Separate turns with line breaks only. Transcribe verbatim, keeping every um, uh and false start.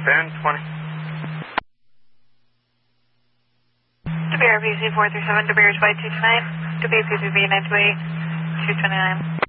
Ben twenty.
DeBeer P C four three seven, DeBeer's flight two two nine, DeBeer P C V nine two eight, two twenty-nine.